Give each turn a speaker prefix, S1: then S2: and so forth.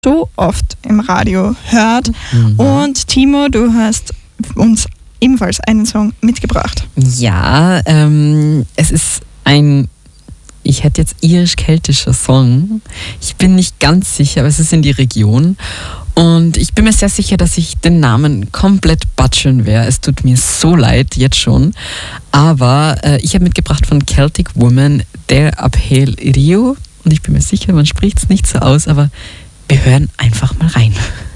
S1: so oft im Radio hört.
S2: Mhm.
S1: Und Timo, du hast uns ebenfalls einen Song mitgebracht.
S2: Ja, es ist ein, ich hätte jetzt irisch-keltischer Song. Ich bin nicht ganz sicher, aber es ist in die Region. Und ich bin mir sehr sicher, dass ich den Namen komplett butchern werde. Es tut mir so leid, jetzt schon. Aber ich habe mitgebracht von Celtic Woman, Der Apel Rio. Und ich bin mir sicher, man spricht es nicht so aus, aber wir hören einfach mal rein.